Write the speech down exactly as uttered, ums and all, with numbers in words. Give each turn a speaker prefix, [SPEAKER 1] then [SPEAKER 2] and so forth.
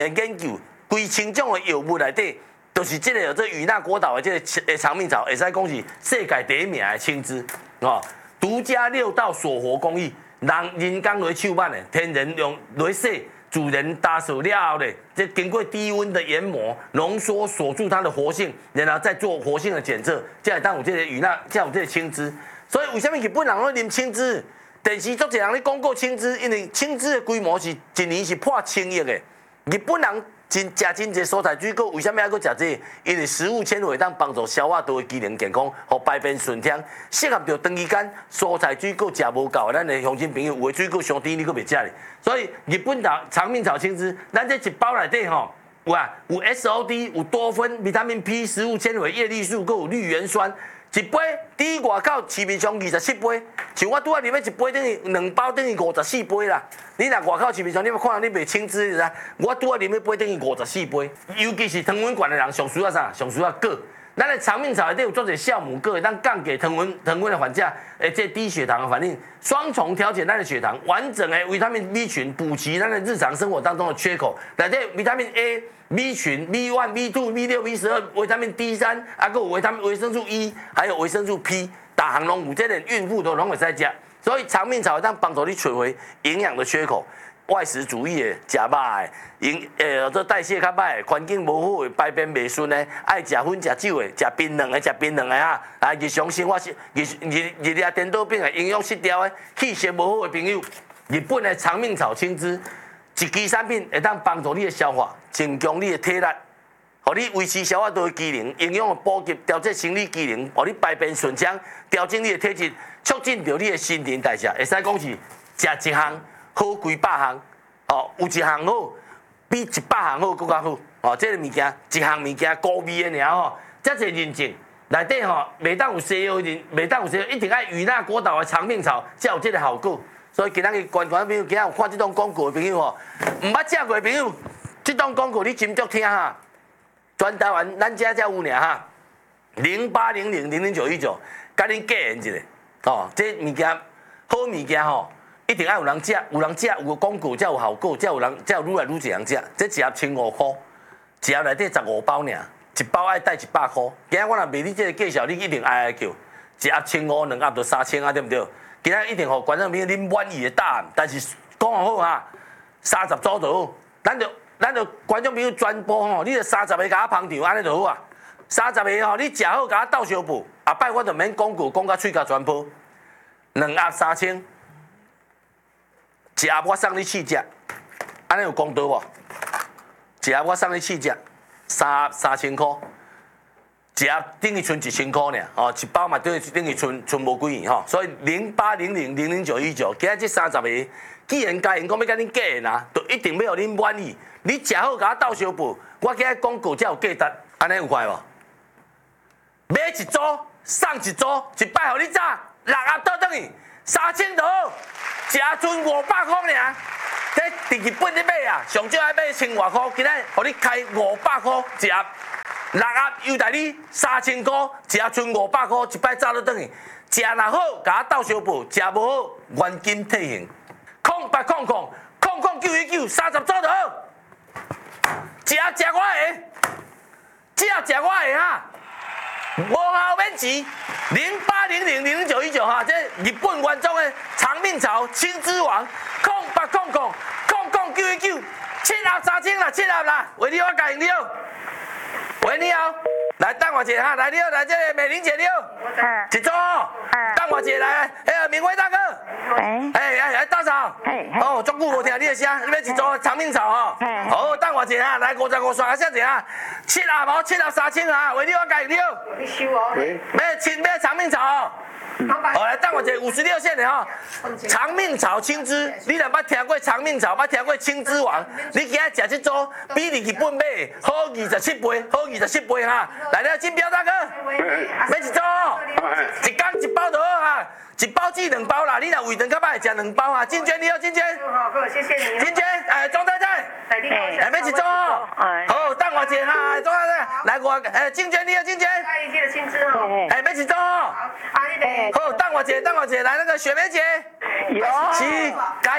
[SPEAKER 1] 研究，规千种的药物内底，就是这个这与那国岛的这个长命草，会使讲是世界第一名的青枝哦，独家六道锁活工艺，人人工来手挽的，天然用来洗。 主人打熟了后咧，这经过低温的研磨、浓缩，锁住它的活性，然后再做活性的检测，才会当有这个与那，才有这个青汁。所以为什么日本人会啉青汁？电视足侪人咧讲过青汁，因为青汁的规模是一年是破千亿的。日本人真食真侪蔬菜水果，为什么还佫食这个？因为食物纤维当帮助消化道的机能健康，和排便顺畅，适合着长期间蔬菜水果食无够，咱的乡亲朋友有的水果上甜你佫袂食咧。 所以日本草长命草青汁，咱这一包内底吼，有啊，有 S O D， 有多酚、维他命 P、食物纤维、叶绿素，佮有绿原酸。一杯伫外口市面上二十七杯，像我拄仔啉的一杯等于两包等于五十四杯啦。你若外口市面上你要看到你卖青汁的，我拄仔啉的杯等于五十四杯。尤其是糖分悬的人，上需要啥？上需要铬。 咱的长命草内底有做者酵母铬，当降低糖分糖分的患者，诶，这低血糖的反应，双重调节咱的血糖，完整的维他命 B 群补齐咱的日常生活当中的缺口。内底维他命 A、B 群、B 一、B 二、B 六、B 十二，维他命 D 三，啊，还有维他命维生素 E， 还有维生素 P， 大行拢有，这连孕妇都拢会使食。所以长命草当帮助你找回营养的缺口。 外食主义的食肉的，营诶，做代谢较歹，环境无好的，排便袂顺的，爱食薰食酒的，食槟榔的，食槟榔的哈，啊，日常生活是日日日夜颠倒病的，营养失调的，气血无好的朋友，日本的长命草青汁，一支产品会当帮助你的消化，增强你的体力，互你维持消化道的机能，营养的补给，调节生理机能，互你排便顺畅，调整你的体质，促进着你的新陈代谢，会使讲是食一项。 好几百项，哦，有一项好，比一百项好更加好。哦，这个物件，一项物件高味的尔吼，遮侪认证内底吼，袂当有西药认，袂当有西药，一定爱与那国岛的长命草才有这个效果。所以今仔日观众朋友，今仔有看这档广告的朋友吼，唔捌食过的朋友，这档广告你斟酌听哈。全台湾咱遮才有尔哈，零八零零零零九一九，甲恁教言一下。哦，这物件好物件吼。 一定要有人食，有人食，有个广告才有效果，才有人才有愈来愈侪人食。这一盒千五块，一盒内底十五包尔，一包爱带一百块。今仔我若卖你这个介绍，你一定爱来叫。一盒千五，两盒就三千啊，对不对？今仔一定互观众朋友恁满意的答案。但是讲好哈，三十组就好。咱就咱就观众朋友转播吼，你就三十个甲我捧场，安尼就好啊。三十个吼，你食好甲我斗相补，后摆我就免广告，讲到喙角全破。两盒三千。 一盒我送你试食，安尼有公道无？一盒我送你试食，三三千块，一盒等于剩一千块尔，哦，一包嘛等于等于剩剩无几元吼，所以零八零零零零九一九，今仔这三十个，既然家人讲要甲恁价啦，就一定要互恁满意。你食好甲我斗相补，我今仔广告才有价值，安尼有快无？买一组送一组，一摆互你炸六盒倒等于三千多。 一盒剩五百块尔，这伫日本咧买啊，上少爱买千外块，今仔互你开五百块一盒，六盒优待你三千块，一盒剩五百块，一摆炸到等去。食若好，甲我斗相补；食无好，原金退现。空八空空空空九一九，三十组就好。一盒食我的，只盒食我的哈。 无效免钱，零八零零零零九一九哈，这日本原装的长命草青之王，空八空空空空九一九，七盒三千啦，七盒啦，喂你我介你好，喂你好，来等我一下哈，来你好，来这个美玲姐你好，一组哦，等我一下来，哎，明辉大哥，
[SPEAKER 2] 喂，
[SPEAKER 1] 哎哎哎，大嫂，哦，足久无听你的声，你要一组长命草哦，好，等我一下，来五十五刷下一下，七盒无，七盒三千啊，喂你我介你好。
[SPEAKER 2] 你收哦。
[SPEAKER 1] 买青买长命草哦，好来等我一下五十六线的哈，长命草青汁，你若捌听过长命草，捌听过青汁王，你今仔食这组比你日本买好二十七倍，好二十七倍哈，来了金彪大哥，买一组哦，一天一包就好哈，一包至两包啦，你若胃肠较歹，食两包哈，金娟你好，金娟，
[SPEAKER 2] 好，好，谢谢你。
[SPEAKER 1] 金娟，哎，庄太太，哎，买一组哦，好，等我一下哈，庄太太，来我，哎，金娟你好，金娟。
[SPEAKER 2] 记得青汁哦。
[SPEAKER 1] 哎，买一组哦。
[SPEAKER 2] 好，阿姨的。
[SPEAKER 1] 好，等我姐，等我姐，来那个雪梅姐。
[SPEAKER 2] 有。
[SPEAKER 1] 是，加